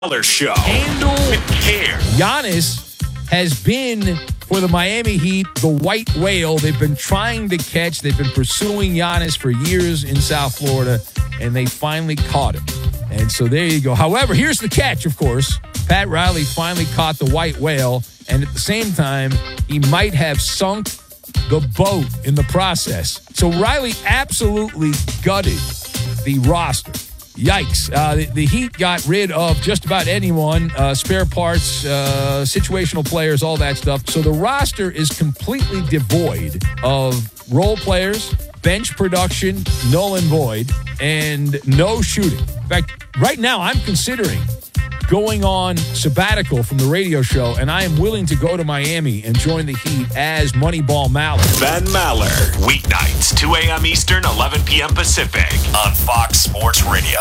Show. Handle with care. Giannis has been, for the Miami Heat, the white whale they've been trying to catch. They've been pursuing Giannis for years in South Florida, and they finally caught him. And so there you go. However, here's the catch, of course. Pat Riley finally caught the white whale, and at the same time, he might have sunk the boat in the process. So Riley absolutely gutted the roster. Yikes. The Heat got rid of just about anyone, spare parts, situational players, all that stuff. So the roster is completely devoid of role players, bench production, null and void, and no shooting. In fact, right now I'm considering going on sabbatical from the radio show, and I am willing to go to Miami and join the Heat as Moneyball Maller. Ben Maller, weeknights, 2 a.m. Eastern, 11 p.m. Pacific, on Fox Sports Radio.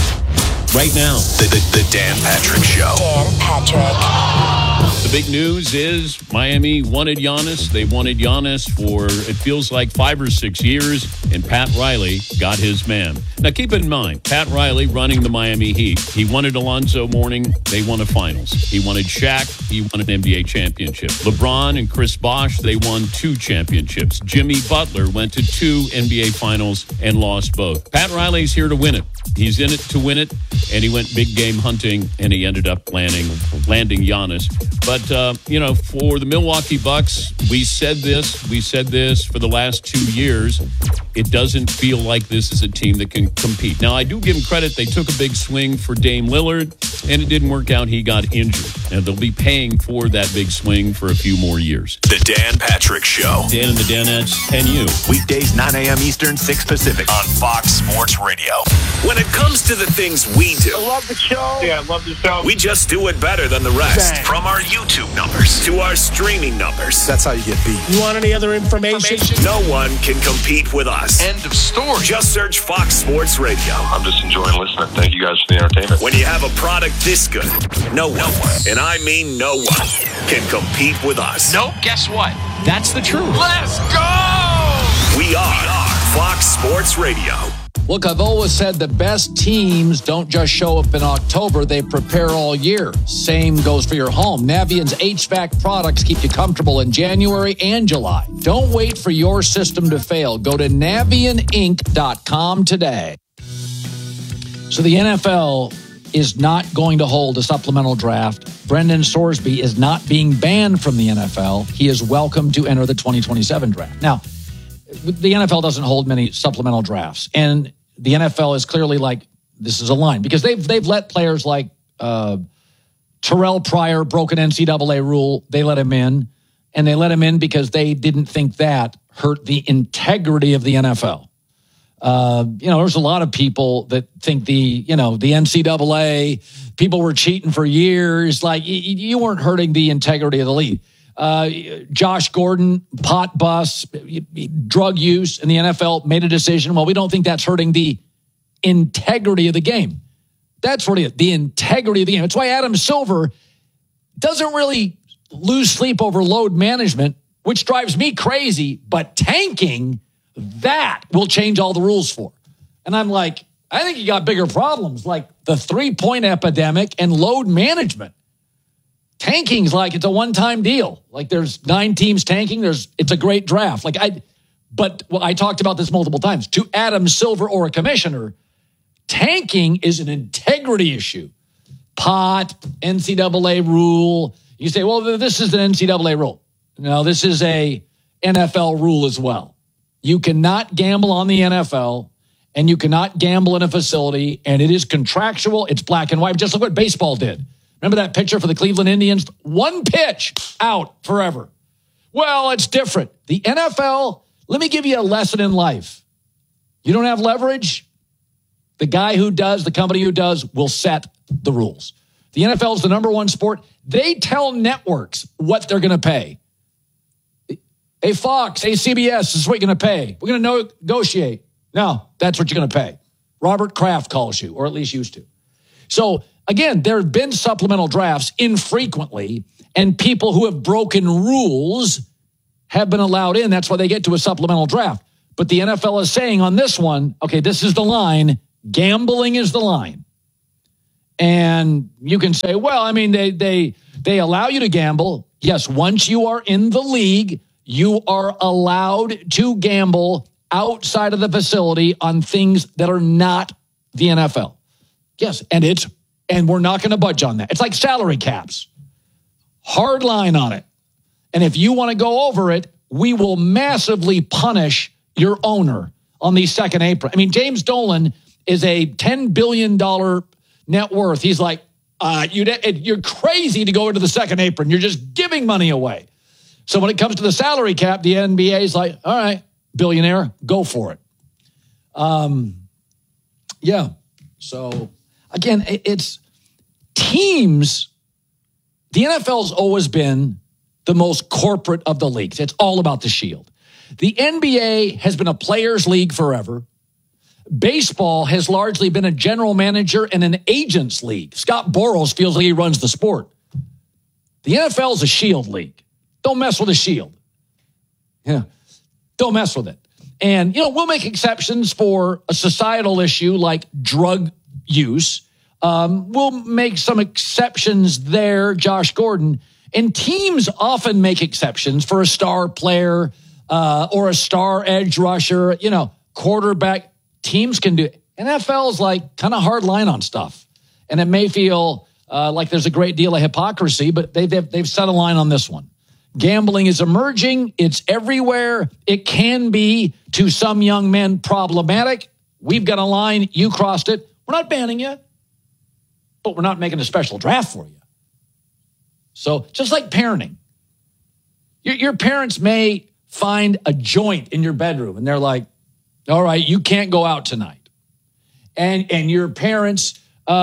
Right now, the Dan Patrick Show. Dan Patrick. The big news is Miami wanted Giannis. They wanted Giannis for, it feels like, 5 or 6 years, and Pat Riley got his man. Now, keep in mind, Pat Riley running the Miami Heat. He wanted Alonzo Mourning. They won a finals. He wanted Shaq. He won an NBA championship. LeBron and Chris Bosh, they won 2 championships. Jimmy Butler went to 2 NBA finals and lost both. Pat Riley's here to win it. He's in it to win it, and he went big game hunting, and he ended up landing Giannis. But, for the Milwaukee Bucks, we said this for the last 2 years. It doesn't feel like this is a team that can compete. Now, I do give them credit. They took a big swing for Dame Lillard, and it didn't work out. He got injured, and they'll be paying for that big swing for a few more years. The Dan Patrick Show. Dan and the Danettes and you. Weekdays, 9 a.m. Eastern, 6 Pacific, on Fox Sports Radio. When it comes to the things we do, I love the show. Yeah, I love the show. We just do it better than the rest. Bang. From our YouTube numbers to our streaming numbers. That's how you get beat. You want any other information? No one can compete with us. End of story. Just search Fox Sports Radio. I'm just enjoying listening. Thank you guys for the entertainment. When you have a product this good, no one, and I mean no one, can compete with us. Nope, guess what? That's the truth. Let's go! We are Fox Sports Radio. Look, I've always said the best teams don't just show up in October, they prepare all year. Same goes for your home. Navient's HVAC products keep you comfortable in January and July. Don't wait for your system to fail. Go to NavientInc.com today. So the NFL is not going to hold a supplemental draft. Brendan Sorsby is not being banned from the NFL. He is welcome to enter the 2027 draft. Now, the NFL doesn't hold many supplemental drafts, and the NFL is clearly like, this is a line, because they've let players like Terrell Pryor broke an NCAA rule. They let him in, and they let him in because they didn't think that hurt the integrity of the NFL. There's a lot of people that think the NCAA, people were cheating for years. Like, you weren't hurting the integrity of the league. Josh Gordon, pot bust, drug use, and the NFL made a decision. Well, we don't think that's hurting the integrity of the game. That's what it is, the integrity of the game. That's why Adam Silver doesn't really lose sleep over load management, which drives me crazy, but tanking, that will change all the rules for. And I'm like, I think you got bigger problems like the 3-point epidemic and load management. Tanking's like it's a one-time deal. Like there's 9 teams tanking. It's a great draft. But I talked about this multiple times. To Adam Silver or a commissioner, tanking is an integrity issue. Pot, NCAA rule. You say, well, this is an NCAA rule. No, this is a NFL rule as well. You cannot gamble on the NFL, and you cannot gamble in a facility, and it is contractual. It's black and white. Just like what baseball did. Remember that pitcher for the Cleveland Indians? 1 pitch, out forever. Well, it's different. The NFL, let me give you a lesson in life. You don't have leverage? The guy who does, the company who does, will set the rules. The NFL is the number one sport. They tell networks what they're going to pay. Hey, Fox, hey, CBS, this is what you're going to pay. We're going to negotiate. No, that's what you're going to pay. Robert Kraft calls you, or at least used to. So, again, there have been supplemental drafts infrequently, and people who have broken rules have been allowed in. That's why they get to a supplemental draft. But the NFL is saying on this one, okay, this is the line. Gambling is the line. And you can say, well, I mean, they allow you to gamble. Yes, once you are in the league, you are allowed to gamble outside of the facility on things that are not the NFL. Yes, and we're not going to budge on that. It's like salary caps. Hard line on it. And if you want to go over it, we will massively punish your owner on the second apron. I mean, James Dolan is a $10 billion net worth. He's like, you're crazy to go into the second apron. You're just giving money away. So when it comes to the salary cap, the NBA is like, all right, billionaire, go for it. Yeah. So again, it's teams. The NFL's always been the most corporate of the leagues. It's all about the shield. The NBA has been a players' league forever. Baseball has largely been a general manager and an agent's league. Scott Boras feels like he runs the sport. The NFL is a shield league. Don't mess with the shield. Yeah, don't mess with it. And, we'll make exceptions for a societal issue like drug use. We'll make some exceptions there, Josh Gordon. And teams often make exceptions for a star player or a star edge rusher, quarterback. Teams can do it. NFL is like kind of hard line on stuff. And it may feel like there's a great deal of hypocrisy, but they've set a line on this one. Gambling is emerging. It's everywhere. It can be, to some young men, problematic. We've got a line. You crossed it. We're not banning you, but we're not making a special draft for you. So just like parenting, your parents may find a joint in your bedroom and they're like, all right, you can't go out tonight. And your parents,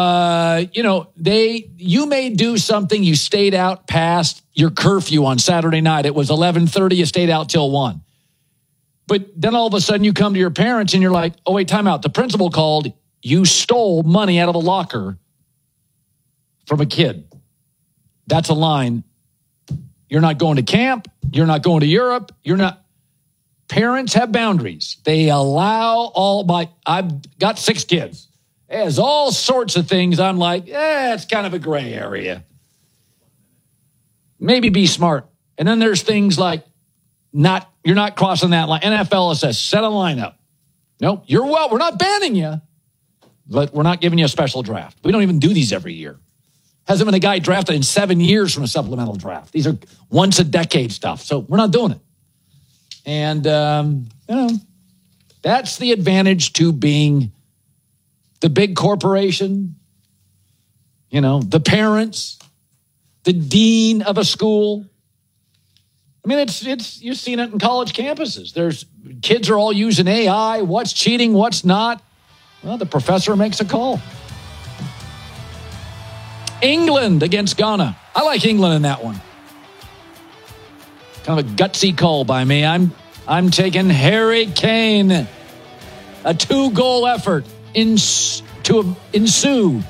you may do something. You stayed out past your curfew on Saturday night. It was 11:30. You stayed out till 1. But then all of a sudden you come to your parents and you're like, oh, wait, time out. The principal called. You stole money out of a locker from a kid. That's a line. You're not going to camp. You're not going to Europe. You're not. Parents have boundaries. They allow I've got 6 kids. There's all sorts of things. I'm like, it's kind of a gray area. Maybe be smart. And then there's things like you're not crossing that line. NFL says, set a lineup. Nope, we're not banning you, but we're not giving you a special draft. We don't even do these every year. Hasn't been a guy drafted in 7 years from a supplemental draft. These are once a decade stuff. So we're not doing it. And, that's the advantage to being the big corporation, the parents, the dean of a school. I mean, it's you've seen it in college campuses. Kids are all using AI. What's cheating? What's not? Well, the professor makes a call. England against Ghana. I like England in that one. Kind of a gutsy call by me. I'm taking Harry Kane. A 2-goal effort to ensue.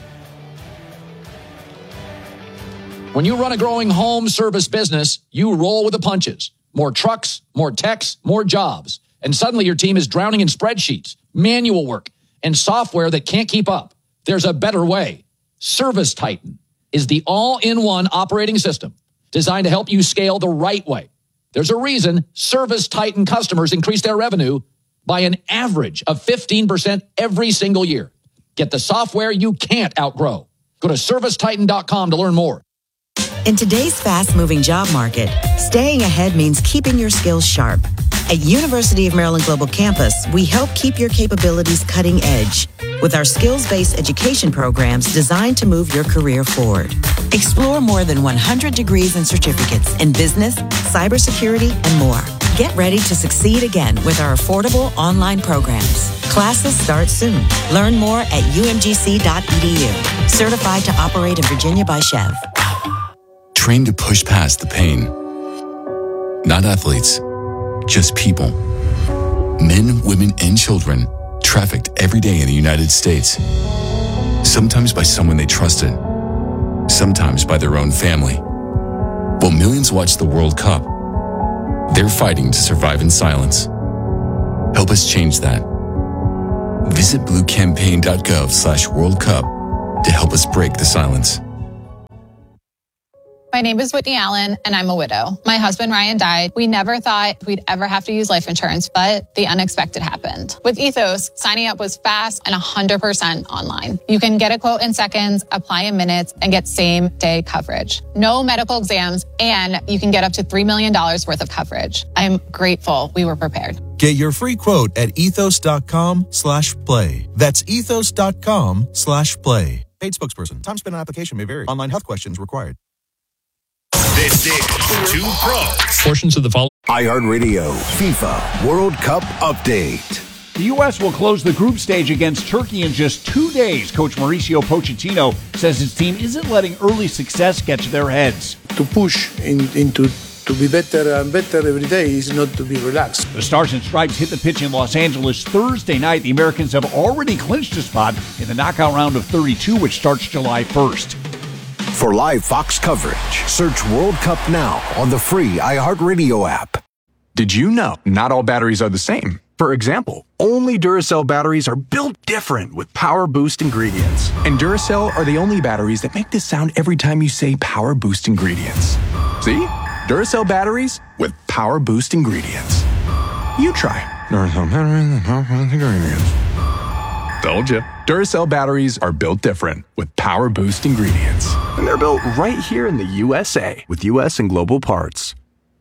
When you run a growing home service business, you roll with the punches. More trucks, more techs, more jobs. And suddenly your team is drowning in spreadsheets, manual work, and software that can't keep up. There's a better way. Service Titan is the all-in-one operating system designed to help you scale the right way. There's a reason Service Titan customers increase their revenue by an average of 15% every single year. Get the software you can't outgrow. Go to servicetitan.com to learn more. In today's fast-moving job market, staying ahead means keeping your skills sharp. At University of Maryland Global Campus, we help keep your capabilities cutting edge with our skills-based education programs designed to move your career forward. Explore more than 100 degrees and certificates in business, cybersecurity, and more. Get ready to succeed again with our affordable online programs. Classes start soon. Learn more at umgc.edu. Certified to operate in Virginia by Chev. Train to push past the pain. Not athletes, just people. Men, women, and children trafficked every day in the United States. Sometimes by someone they trusted, sometimes by their own family. While millions watch the World Cup, they're fighting to survive in silence. Help us change that. Visit bluecampaign.gov/World Cup to help us break the silence. My name is Whitney Allen, and I'm a widow. My husband, Ryan, died. We never thought we'd ever have to use life insurance, but the unexpected happened. With Ethos, signing up was fast and 100% online. You can get a quote in seconds, apply in minutes, and get same-day coverage. No medical exams, and you can get up to $3 million worth of coverage. I'm grateful we were prepared. Get your free quote at ethos.com/play. That's ethos.com/play. Paid spokesperson. Time spent on application may vary. Online health questions required. This is Two Pros. Portions of the following. iHeartRadio FIFA World Cup Update. The U.S. will close the group stage against Turkey in just 2 days. Coach Mauricio Pochettino says his team isn't letting early success get to their heads. To push into to be better and better every day is not to be relaxed. The Stars and Stripes hit the pitch in Los Angeles Thursday night. The Americans have already clinched a spot in the knockout round of 32, which starts July 1st. For live Fox coverage, search World Cup now on the free iHeartRadio app. Did you know not all batteries are the same? For example, only Duracell batteries are built different with Power Boost ingredients. And Duracell are the only batteries that make this sound every time you say Power Boost ingredients. See? Duracell batteries with Power Boost ingredients. You try Duracell batteries with Power Boost ingredients. Told you. Duracell batteries are built different with Power Boost ingredients. And they're built right here in the USA with US and global parts.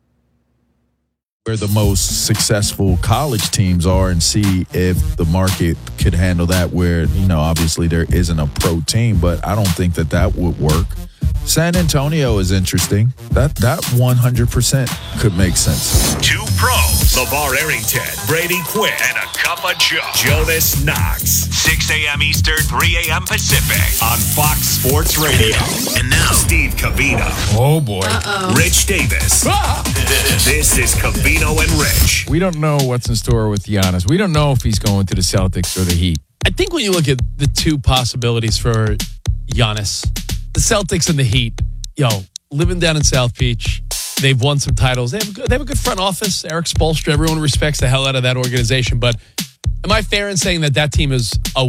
Where the most successful college teams are and see if the market could handle that where, obviously there isn't a pro team, but I don't think that would work. San Antonio is interesting. That 100% could make sense. Two Pros. LeVar Arrington, Brady Quinn, and a cup of Joe. Jonas Knox. 6 a.m. Eastern, 3 a.m. Pacific on Fox Sports Radio. And now, Steve Covino. Oh, boy. Rich Davis. This is Covino and Rich. We don't know what's in store with Giannis. We don't know if he's going to the Celtics or the Heat. I think when you look at the two possibilities for Giannis, the Celtics and the Heat, living down in South Beach, they've won some titles. They have a good front office. Eric Spoelstra, everyone respects the hell out of that organization. But am I fair in saying that team is a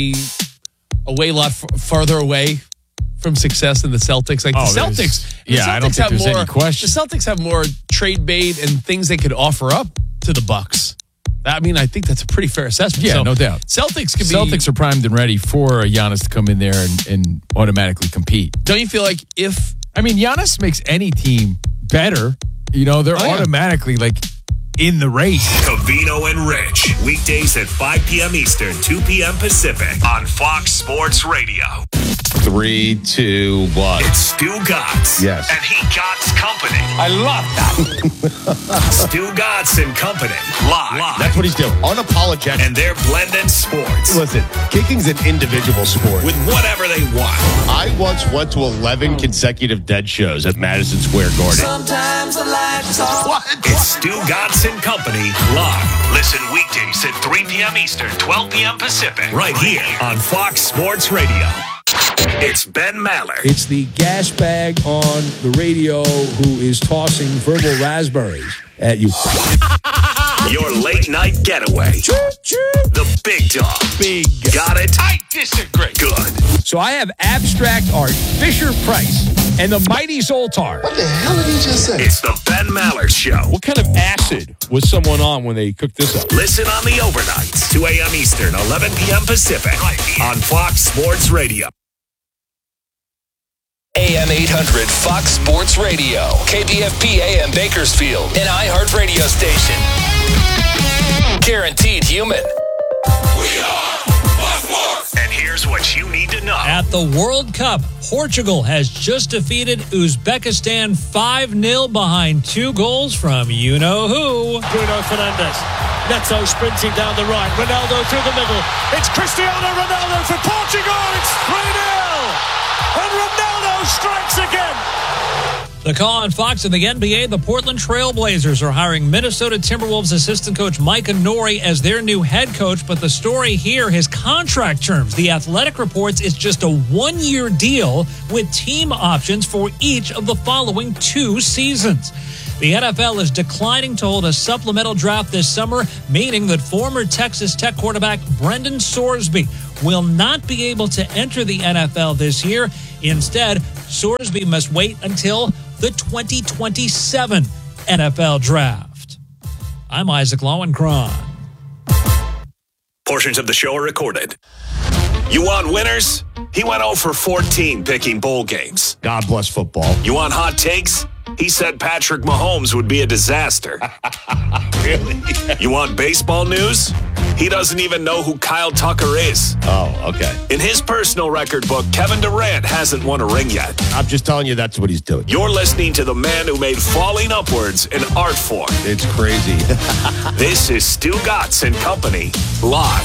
lot farther away from success than the Celtics? Like the Celtics, I don't think there's any question. The Celtics have more trade bait and things they could offer up to the Bucks. I mean, I think that's a pretty fair assessment. Yeah, no doubt. Celtics are primed and ready for Giannis to come in there and automatically compete. Don't you feel like Giannis makes any team better, they're automatically in the race. Covino and Rich. Weekdays at 5 p.m. Eastern, 2 p.m. Pacific on Fox Sports Radio. 3, 2, 1. It's Stu Gatz. Yes. And he Gatz Company. I love that. Stu Gatz and Company. Live. That's what he's doing. Unapologetic. And they're blending sports. Listen, kicking's an individual sport. With whatever they want. I once went to 11 consecutive Dead shows at Madison Square Garden. Sometimes I like to talk. What? It's Stu Gatz and Company live. Listen weekdays at 3 p.m. Eastern, 12 p.m. Pacific. Right here on Fox Sports Radio. It's Ben Maller. It's the gas bag on the radio who is tossing verbal raspberries at you. Your late night getaway. The big dog. Big. Got it? I disagree. Good. So I have abstract art, Fisher Price, and the mighty Zoltar. What the hell did he just say? It's the Ben Maller Show. What kind of acid was someone on when they cooked this up? Listen on the overnights, 2 a.m. Eastern, 11 p.m. Pacific, right here on Fox Sports Radio. AM 800 Fox Sports Radio, KPFP AM Bakersfield, an iHeart radio station. Guaranteed human. We are Fox Sports. And here's what you need to know. At the World Cup, Portugal has just defeated Uzbekistan 5-0 behind 2 goals from you-know-who. Bruno Fernandes. Neto sprinting down the right. Ronaldo through the middle. It's Cristiano Ronaldo for Portugal. It's 3-0. And Ronaldo strikes again. The call on Fox and the NBA, the Portland Trail Blazers are hiring Minnesota Timberwolves assistant coach Micah Nori as their new head coach. But the story here, his contract terms. The Athletic reports it's just a 1-year deal with team options for each of the following 2 seasons. The NFL is declining to hold a supplemental draft this summer, meaning that former Texas Tech quarterback Brendan Sorsby will not be able to enter the NFL this year. Instead, Sorsby must wait until the 2027 NFL Draft. I'm Isaac Lowenkron. Portions of the show are recorded. You want winners? He went 0 for 14 picking bowl games. God bless football. You want hot takes? He said Patrick Mahomes would be a disaster. Really? You want baseball news? He doesn't even know who Kyle Tucker is. Oh, okay. In his personal record book, Kevin Durant hasn't won a ring yet. I'm just telling you that's what he's doing. You're listening to the man who made falling upwards an art form. It's crazy. This is Stu Gatz and Company, live.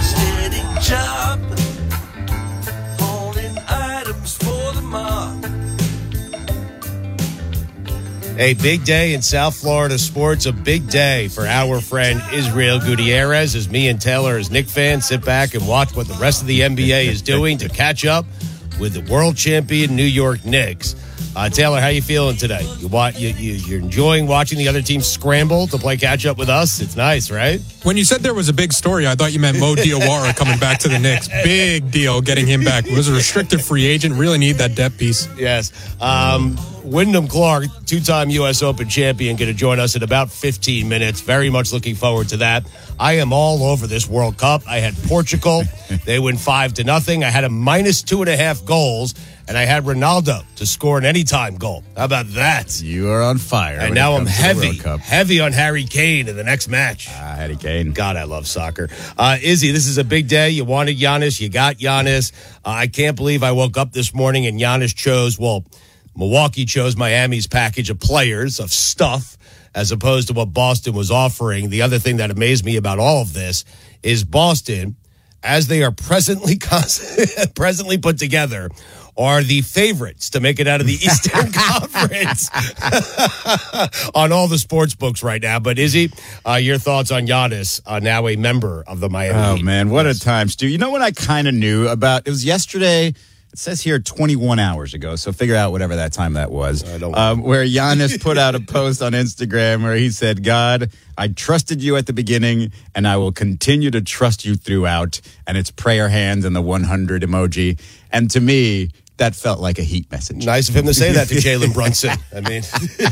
A big day in South Florida sports, a big day for our friend Israel Gutierrez as me and Taylor as Knicks fans sit back and watch what the rest of the NBA is doing to catch up with the world champion New York Knicks. Taylor, how you feeling today? You're enjoying watching the other team scramble to play catch up with us? It's nice, right? When you said there was a big story, I thought you meant Mo Diawara coming back to the Knicks. Big deal getting him back. Was a restricted free agent. Really need that depth piece. Yes. Wyndham Clark, two-time U.S. Open champion, going to join us in about 15 minutes. Very much looking forward to that. I am all over this World Cup. I had Portugal. They win 5-0. I had a -2.5 goals, and I had Ronaldo to score an anytime goal. How about that? You are on fire. And now I'm heavy on Harry Kane in the next match. Harry Kane. God, I love soccer. Izzy, this is a big day. You wanted Giannis. You got Giannis. I can't believe I woke up this morning and Giannis chose, Milwaukee chose Miami's package of players, of stuff, as opposed to what Boston was offering. The other thing that amazed me about all of this is Boston, as they are presently put together, are the favorites to make it out of the Eastern Conference on all the sports books right now. But Izzy, your thoughts on Giannis, now a member of the Miami Heat. Oh, man, what a time, Stu. You know what I kind of knew about? It was yesterday. It says here 21 hours ago, so figure out whatever that time that was, where Giannis put out a post on Instagram where he said, God, I trusted you at the beginning, and I will continue to trust you throughout. And it's prayer hands and the 100 emoji. And to me, that felt like a Heat message. Nice of him to say that to Jalen Brunson. I mean,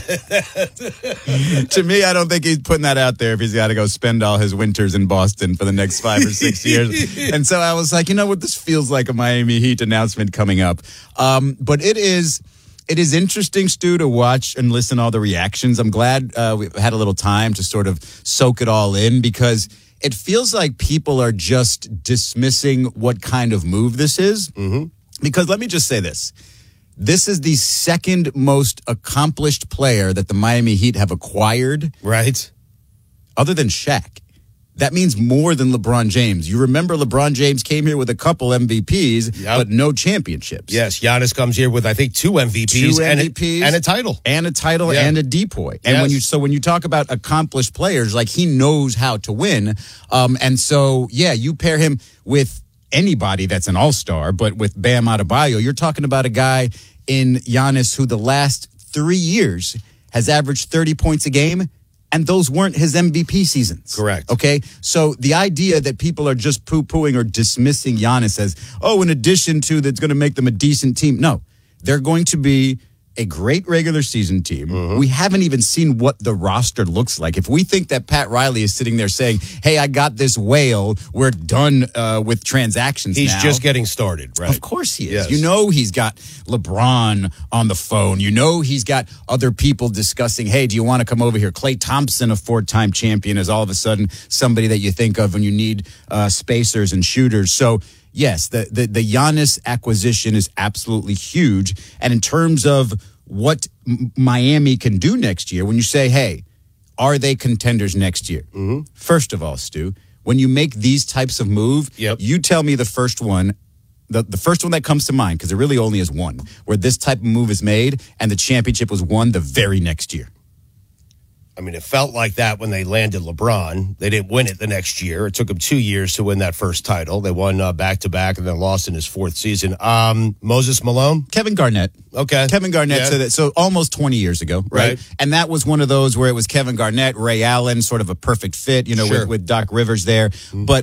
to me, I don't think he's putting that out there if he's got to go spend all his winters in Boston for the next 5 or 6 years. And so I was like, you know what? This feels like a Miami Heat announcement coming up. But it is interesting, Stu, to watch and listen to all the reactions. I'm glad we've had a little time to sort of soak it all in because it feels like people are just dismissing what kind of move this is. Mm-hmm. Because let me just say this. This is the second most accomplished player that the Miami Heat have acquired. Right. Other than Shaq. That means more than LeBron James. You remember LeBron James came here with a couple MVPs, but no championships. Yes, Giannis comes here with, I think, 2 MVPs, and a title. And a title and a depoy. And when you talk about accomplished players, like he knows how to win. And so, you pair him with anybody that's an all-star, but with Bam Adebayo, you're talking about a guy in Giannis who the last 3 years has averaged 30 points a game, and those weren't his MVP seasons. Correct. Okay? So the idea that people are just poo-pooing or dismissing Giannis as, in addition to that's going to make them a decent team. No, they're going to be a great regular season team. Mm-hmm. We haven't even seen what the roster looks like. If we think that Pat Riley is sitting there saying, hey, I got this whale, we're done with transactions He's now. just getting started, right? Of course he is. Yes. You know he's got LeBron on the phone. You know he's got other people discussing, hey, do you want to come over here? Klay Thompson, a 4-time champion, is all of a sudden somebody that you think of when you need spacers and shooters. So, yes, the Giannis acquisition is absolutely huge. And in terms of what Miami can do next year, when you say, hey, are they contenders next year? Mm-hmm. First of all, Stu, when you make these types of moves, you tell me the first one, the first one that comes to mind, because there really only is one, where this type of move is made and the championship was won the very next year. I mean, it felt like that when they landed LeBron. They didn't win it the next year. It took them 2 years to win that first title. They won back-to-back and then lost in his fourth season. Moses Malone? Kevin Garnett. Okay. Kevin Garnett, so almost 20 years ago, right? And that was one of those where it was Kevin Garnett, Ray Allen, sort of a perfect fit, with Doc Rivers there. But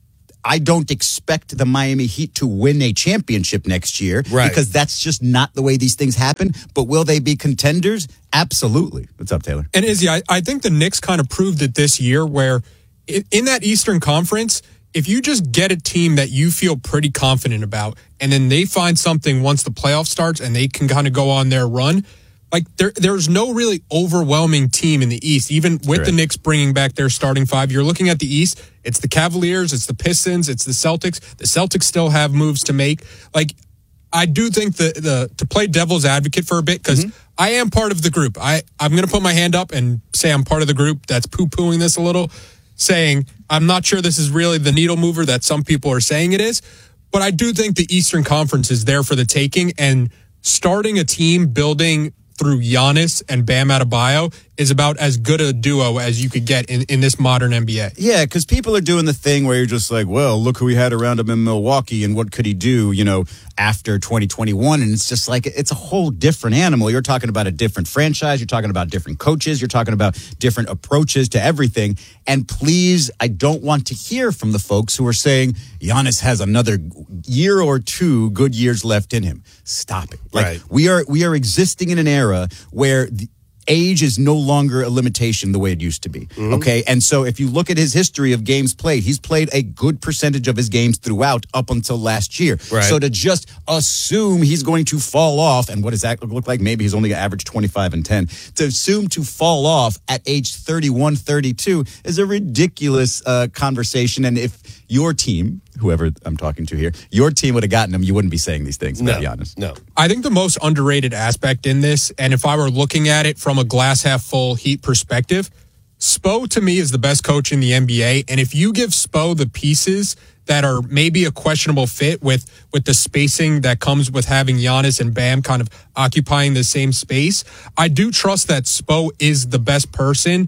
I don't expect the Miami Heat to win a championship next year because that's just not the way these things happen. But will they be contenders? Absolutely. What's up, Taylor? And Izzy, I think the Knicks kind of proved it this year where in that Eastern Conference, if you just get a team that you feel pretty confident about and then they find something once the playoff starts and they can kind of go on their run, like there's no really overwhelming team in the East, even with the Knicks bringing back their starting five. You're looking at the East, it's the Cavaliers, it's the Pistons, it's the Celtics. The Celtics still have moves to make. Like, I do think to play devil's advocate for a bit, because I am part of the group. I'm going to put my hand up and say I'm part of the group that's poo-pooing this a little, saying I'm not sure this is really the needle mover that some people are saying it is. But I do think the Eastern Conference is there for the taking, and starting a team building through Giannis and Bam Adebayo is about as good a duo as you could get in this modern NBA. Yeah, because people are doing the thing where you're just like, well, look who we had around him in Milwaukee and what could he do, after 2021. And it's just like, it's a whole different animal. You're talking about a different franchise. You're talking about different coaches. You're talking about different approaches to everything. And please, I don't want to hear from the folks who are saying Giannis has another year or two good years left in him. Stop it. Like, we are existing in an era where age is no longer a limitation the way it used to be. Okay. And so if you look at his history of games played, he's played a good percentage of his games throughout up until last year. So to just assume he's going to fall off, and what does that look like? Maybe he's only going to average 25 and 10. To assume to fall off at age 31, 32 is a ridiculous conversation. And if your team, whoever I'm talking to here, your team would have gotten him, you wouldn't be saying these things, to be honest. No. I think the most underrated aspect in this, and if I were looking at it from a glass half full Heat perspective, Spo to me is the best coach in the NBA. And if you give Spo the pieces that are maybe a questionable fit with the spacing that comes with having Giannis and Bam kind of occupying the same space, I do trust that Spo is the best person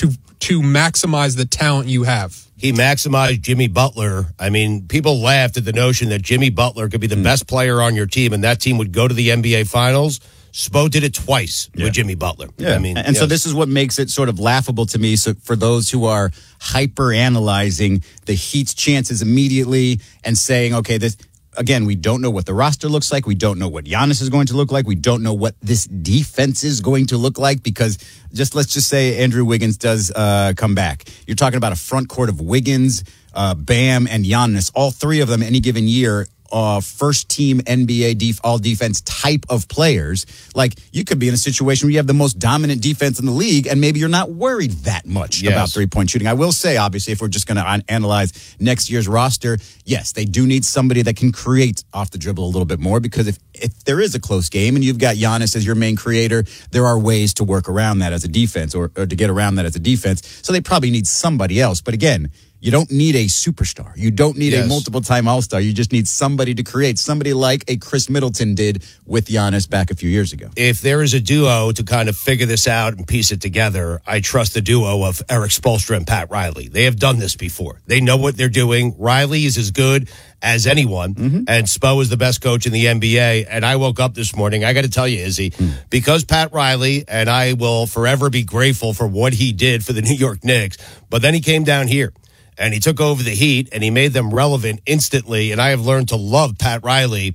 to maximize the talent you have. He maximized Jimmy Butler. I mean, people laughed at the notion that Jimmy Butler could be the best player on your team and that team would go to the NBA Finals. Spo did it twice with Jimmy Butler. Yeah. I mean, and so this is what makes it sort of laughable to me. So for those who are hyper analyzing the Heat's chances immediately and saying, okay, this, again, we don't know what the roster looks like. We don't know what Giannis is going to look like. We don't know what this defense is going to look like, because let's just say Andrew Wiggins does come back. You're talking about a front court of Wiggins, Bam, and Giannis, all three of them any given year. First team NBA all defense type of players. Like, you could be in a situation where you have the most dominant defense in the league and maybe you're not worried that much about 3-point shooting. I will say, obviously, if we're just going to analyze next year's roster, yes, they do need somebody that can create off the dribble a little bit more, because if there is a close game and you've got Giannis as your main creator, there are ways to work around that as a defense or to get around that as a defense. So they probably need somebody else. But again, you don't need a superstar. You don't need a multiple-time All-Star. You just need somebody to create, somebody like a Chris Middleton did with Giannis back a few years ago. If there is a duo to kind of figure this out and piece it together, I trust the duo of Eric Spoelstra and Pat Riley. They have done this before. They know what they're doing. Riley is as good as anyone, and Spo is the best coach in the NBA. And I woke up this morning, I got to tell you, Izzy, because Pat Riley, and I will forever be grateful for what he did for the New York Knicks, but then he came down here. And he took over the Heat, and he made them relevant instantly. And I have learned to love Pat Riley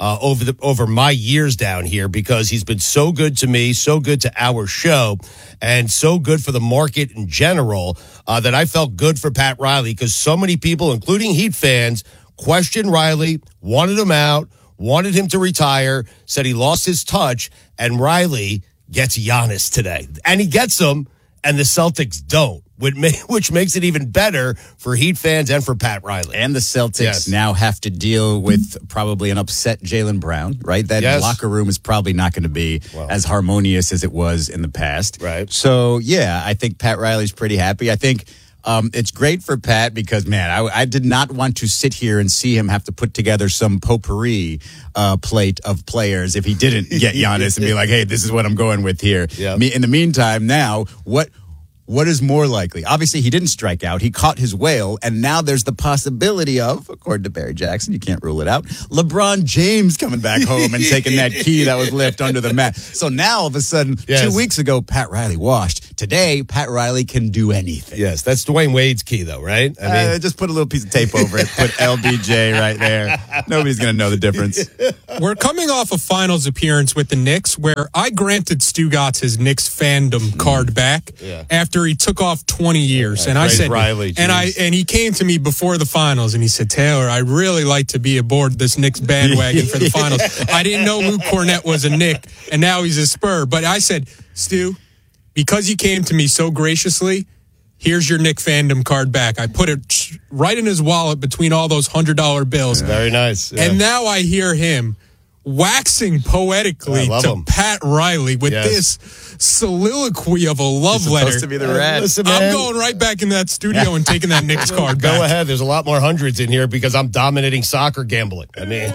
over my years down here, because he's been so good to me, so good to our show, and so good for the market in general, that I felt good for Pat Riley, because so many people, including Heat fans, questioned Riley, wanted him out, wanted him to retire, said he lost his touch, and Riley gets Giannis today. And he gets him, and the Celtics don't. Which makes it even better for Heat fans and for Pat Riley. And the Celtics now have to deal with probably an upset Jaylen Brown, right? That locker room is probably not going to be as harmonious as it was in the past. Right. So, yeah, I think Pat Riley's pretty happy. I think it's great for Pat because, man, I did not want to sit here and see him have to put together some potpourri plate of players if he didn't get Giannis and be like, hey, this is what I'm going with here. In the meantime, now, what is more likely? Obviously, he didn't strike out. He caught his whale, and now there's the possibility of, according to Barry Jackson, you can't rule it out, LeBron James coming back home and taking that key that was left under the mat. So now, all of a sudden, 2 weeks ago, Pat Riley washed. Today, Pat Riley can do anything. Yes, that's Dwayne Wade's key, though, right? I mean, just put a little piece of tape over it. Put LBJ right there. Nobody's going to know the difference. We're coming off a finals appearance with the Knicks where I granted Stugotz his Knicks fandom card back after he took off 20 years. And I said, Riley, and he came to me before the finals and he said, Taylor, I really like to be aboard this Knicks bandwagon for the finals. I didn't know Luke Cornett was a Knick and now he's a Spur. But I said, Stu, because you came to me so graciously, here's your Knick fandom card back. I put it right in his wallet between all those $100 bills. Very nice. Yeah. And now I hear him waxing poetically to Pat Riley with this soliloquy of a love letter. Supposed to be the rat. Listen, I'm man. going right back in that studio and taking that Knicks card back. Go ahead. There's a lot more hundreds in here because I'm dominating soccer gambling. I mean,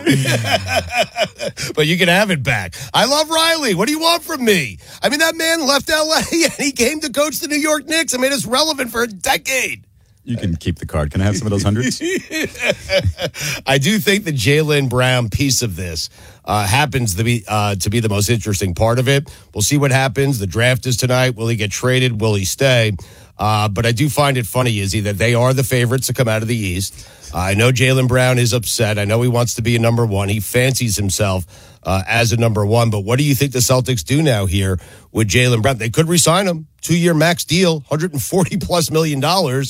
but you can have it back. I love Riley. What do you want from me? I mean, that man left LA and he came to coach the New York Knicks. I made us relevant for a decade. You can keep the card. Can I have some of those hundreds? I do think the Jaylen Brown piece of this happens to be the most interesting part of it. We'll see what happens. The draft is tonight. Will he get traded? Will he stay? But I do find it funny, Izzy, that they are the favorites to come out of the East. I know Jaylen Brown is upset. I know he wants to be a number one. He fancies himself as a number one. But what do you think the Celtics do now here with Jaylen Brown? They could re-sign him. 2-year max deal, $140+ million.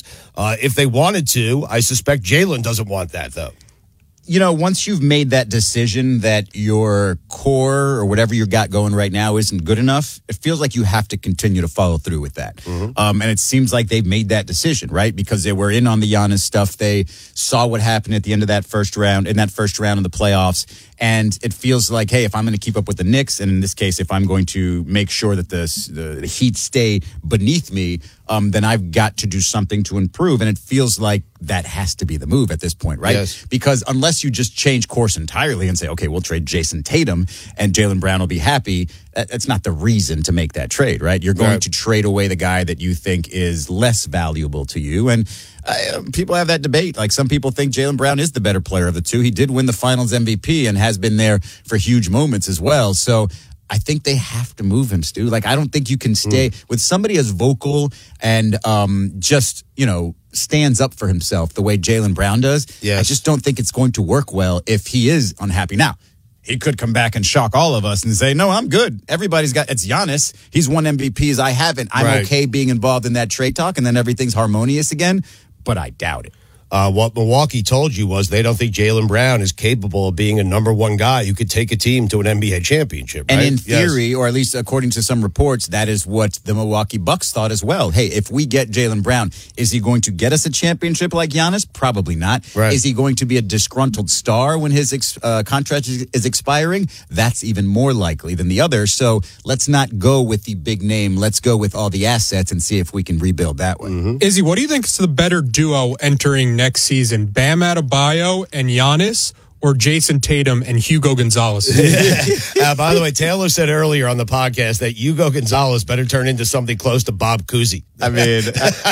If they wanted to, I suspect Jaylen doesn't want that, though. You know, once you've made that decision that your core or whatever you got going right now isn't good enough, it feels like you have to continue to follow through with that. Mm-hmm. And it seems like they've made that decision, right? Because they were in on the Giannis stuff. They saw what happened at the end of that first round, in that first round of the playoffs. And it feels like, hey, if I'm going to keep up with the Knicks, and in this case, if I'm going to make sure that the Heat stay beneath me, then I've got to do something to improve. And it feels like that has to be the move at this point, right? Yes. Because unless you just change course entirely and say, okay, we'll trade Jason Tatum and Jaylen Brown will be happy, that's not the reason to make that trade, right? You're going to trade away the guy that you think is less valuable to you. And people have that debate. Like, some people think Jaylen Brown is the better player of the two. He did win the Finals MVP and has been there for huge moments as well. So I think they have to move him, Stu. Like, I don't think you can stay with somebody as vocal and just, you know, stands up for himself the way Jaylen Brown does. Yes. I just don't think it's going to work well if he is unhappy. Now, he could come back and shock all of us and say, no, I'm good. Everybody's got, it's Giannis. He's won MVPs. I haven't. I'm okay being involved in that trade talk, and then everything's harmonious again. But I doubt it. What Milwaukee told you was they don't think Jaylen Brown is capable of being a number one guy who could take a team to an NBA championship. Right? And in theory, or at least according to some reports, that is what the Milwaukee Bucks thought as well. Hey, if we get Jaylen Brown, is he going to get us a championship like Giannis? Probably not. Right. Is he going to be a disgruntled star when his contract is expiring? That's even more likely than the other. So let's not go with the big name. Let's go with all the assets and see if we can rebuild that way. Mm-hmm. Izzy, what do you think is the better duo entering next season? Bam Adebayo and Giannis, or Jason Tatum and Hugo Gonzalez? By the way, Taylor said earlier on the podcast that Hugo Gonzalez better turn into something close to Bob Cousy. I mean,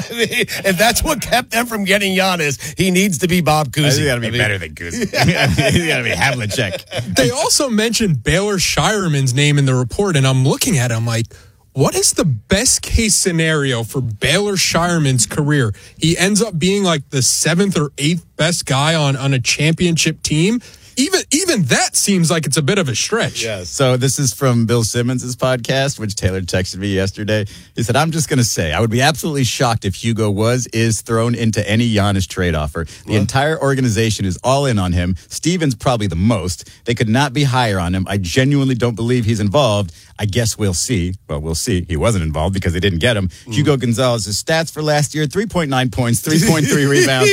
if that's what kept them from getting Giannis, he needs to be Bob Cousy. He's got to be better than Cousy. He's got to be Havlicek. They also mentioned Baylor Shireman's name in the report, and I'm looking at him like, what is the best case scenario for Baylor Shireman's career? He ends up being like the 7th or 8th best guy on a championship team. Even that seems like it's a bit of a stretch. Yes. So this is from Bill Simmons' podcast, which Taylor texted me yesterday. He said, I'm just going to say, I would be absolutely shocked if Hugo is thrown into any Giannis trade offer. The entire organization is all in on him. Stevens probably the most. They could not be higher on him. I genuinely don't believe he's involved. I guess we'll see. Well, we'll see. He wasn't involved because they didn't get him. Hugo Gonzalez's stats for last year, 3.9 points, 3.3 rebounds,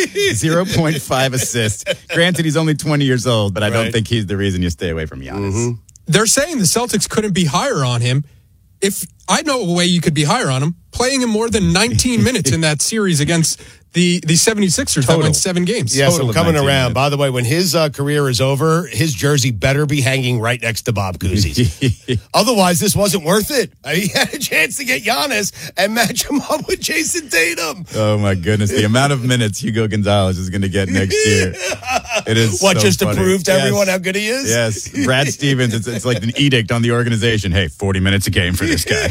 0.5 assists. Granted, he's only 20 years old, but I don't think he's the reason you stay away from Giannis. Mm-hmm. They're saying the Celtics couldn't be higher on him. If I know a way you could be higher on him, playing him more than 19 minutes in that series against the 76ers that went 7 games. Yes, Total I'm of coming 19 around. minutes. By the way, when his career is over, his jersey better be hanging right next to Bob Cousy's. Otherwise, this wasn't worth it. He had a chance to get Giannis and match him up with Jason Tatum. Oh my goodness, the amount of minutes Hugo Gonzalez is going to get next year. It is What, so just funny. to prove to everyone how good he is? Yes, Brad Stevens. It's like an edict on the organization. Hey, 40 minutes a game for this guy.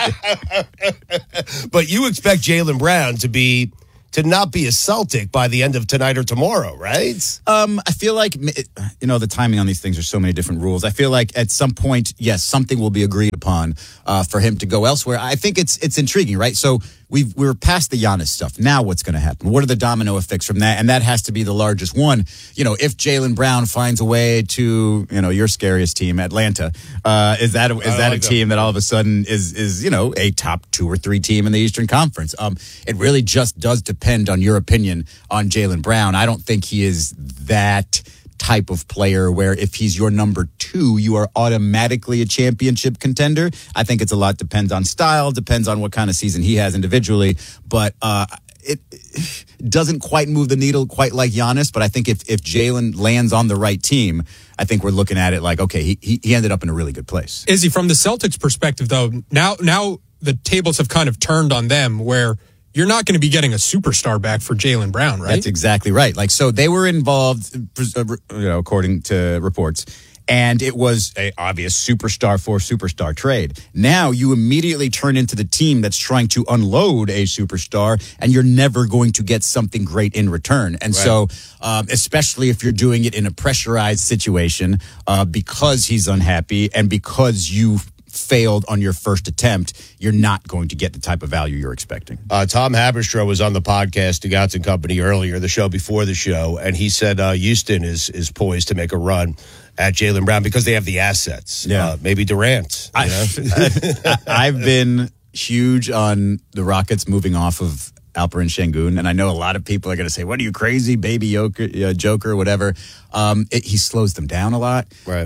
But you expect Jaylen Brown to not be a Celtic by the end of tonight or tomorrow, right? I feel like, the timing on these things are so many different rules. I feel like at some point, yes, something will be agreed upon for him to go elsewhere. I think it's intriguing, right? So we're past the Giannis stuff. Now what's going to happen? What are the domino effects from that? And that has to be the largest one. If Jaylen Brown finds a way to, your scariest team, Atlanta, is that a team that all of a sudden is a top 2 or 3 team in the Eastern Conference? It really just does depend on your opinion on Jaylen Brown. I don't think he is that type of player where if he's your number 2, you are automatically a championship contender. I think it's a lot depends on style, depends on what kind of season he has individually, but it doesn't quite move the needle quite like Giannis. But I think if Jaylen lands on the right team, I think we're looking at it like, okay, he ended up in a really good place. Izzy, from the Celtics perspective, though, now the tables have kind of turned on them where you're not going to be getting a superstar back for Jaylen Brown, right? That's exactly right. So they were involved, according to reports, and it was an obvious superstar for superstar trade. Now you immediately turn into the team that's trying to unload a superstar, and you're never going to get something great in return. And so, especially if you're doing it in a pressurized situation, because he's unhappy and because you failed on your first attempt, you're not going to get the type of value you're expecting. Tom Haberstroh was on the podcast, Stugotz and Company, earlier, the show before the show, and he said Houston is poised to make a run at Jaylen Brown because they have the assets. Yeah. Maybe Durant. I've been huge on the Rockets moving off of Alperen Şengün, and I know a lot of people are going to say, what are you, crazy, baby Joker, whatever. He slows them down a lot. Right.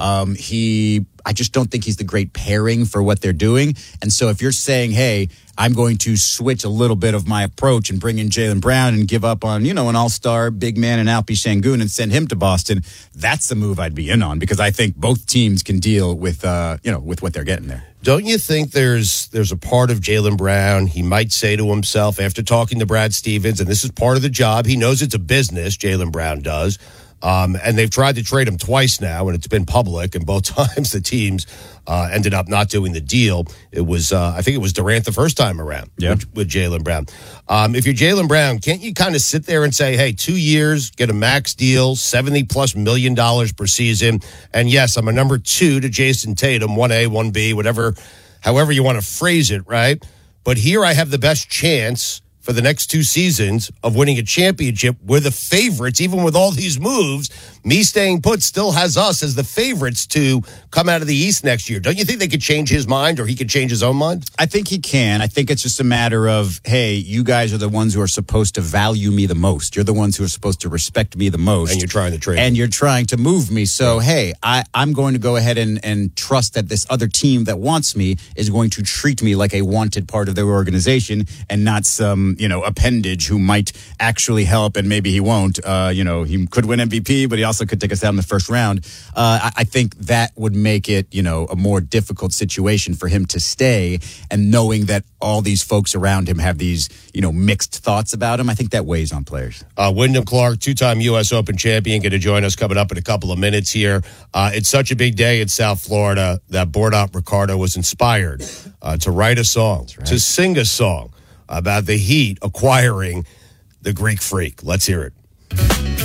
I just don't think he's the great pairing for what they're doing. And so if you're saying, hey, I'm going to switch a little bit of my approach and bring in Jaylen Brown and give up on, an all-star big man in Alpi Şengün and send him to Boston, that's the move I'd be in on because I think both teams can deal with, with what they're getting there. Don't you think there's a part of Jaylen Brown, he might say to himself after talking to Brad Stevens, and this is part of the job, he knows it's a business, Jaylen Brown does, and they've tried to trade him twice now, and it's been public, and both times the teams ended up not doing the deal. It was, I think it was Durant the first time around with Jaylen Brown. If you're Jaylen Brown, can't you kind of sit there and say, hey, 2 years, get a max deal, $70+ million per season, and yes, I'm a number 2 to Jason Tatum, 1A, 1B, however you want to phrase it, right? But here I have the best chance for the next 2 seasons of winning a championship. We're the favorites, even with all these moves. Me staying put still has us as the favorites to come out of the East next year. Don't you think they could change his mind or he could change his own mind? I think he can. I think it's just a matter of, hey, you guys are the ones who are supposed to value me the most. You're the ones who are supposed to respect me the most. And you're trying to trade. And you're trying to move me. So, hey, I'm going to go ahead and trust that this other team that wants me is going to treat me like a wanted part of their organization and not some, appendage who might actually help and maybe he won't. He could win MVP, but he also could take us out in the first round. I think that would make it, a more difficult situation for him to stay, and knowing that all these folks around him have these, mixed thoughts about him. I think that weighs on players. Wyndham Clark, 2-time U.S. Open champion, going to join us coming up in a couple of minutes here. It's such a big day in South Florida that Bordop Ricardo was inspired to write a song, to sing a song about the Heat acquiring the Greek Freak. Let's hear it.